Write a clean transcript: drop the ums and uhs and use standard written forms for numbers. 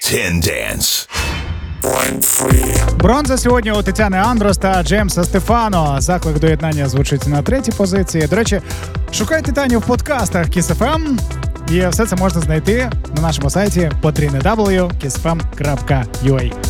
10 Dance. Бронза сьогодні у Тетяни Андрос та Джеймса Стефано. Заклик до єднання звучить на 3-й позиції. До речі, шукайте Таню в подкастах Kiss FM. І все це можна знайти на нашому сайті www.kissfm.ua.